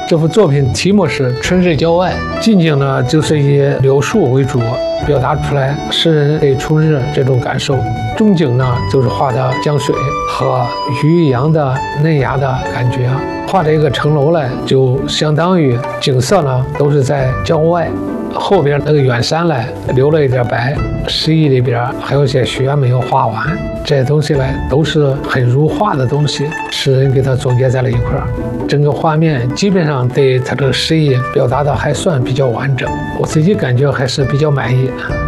这幅作品题目是《春日郊外》，近景呢就是以柳树为主，表达出来诗人对春日这种感受。中景呢就是画的江水和渔阳的嫩芽的感觉，画的一个城楼呢，就相当于景色呢都是在郊外。后边那个远山呢留了一点白，诗意里边还有些雪没有画完，这些东西呢都是很如画的东西，诗人给它总结在了一块儿。整个画面基本上对他这个诗意表达的还算比较完整，我自己感觉还是比较满意。